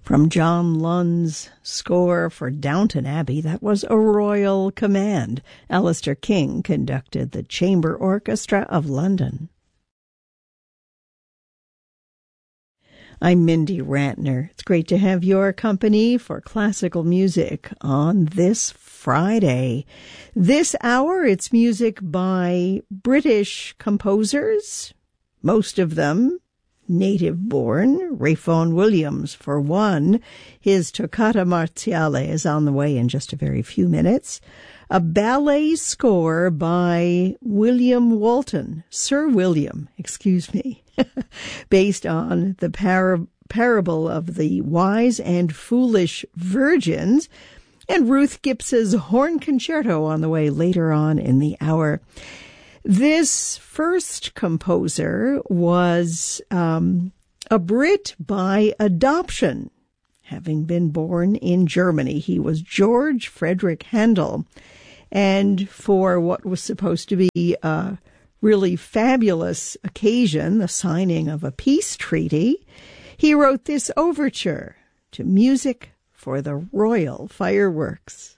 From John Lund's score for Downton Abbey, that was A Royal Command. Alistair King conducted the Chamber Orchestra of London. I'm Mindy Rantner. It's great to have your company for classical music on this Friday. This hour, it's music by British composers, most of them native-born. Ralph Vaughan Williams, for one. His Toccata Marziale is on the way in just a very few minutes. A ballet score by William Walton, Sir William, excuse me, based on the parable of the wise and foolish virgins, and Ruth Gibbs's Horn Concerto on the way later on in the hour. This first composer was a Brit by adoption, having been born in Germany. He was George Frederick Handel, and for what was supposed to be a really fabulous occasion, the signing of a peace treaty, he wrote this overture to music for the royal fireworks.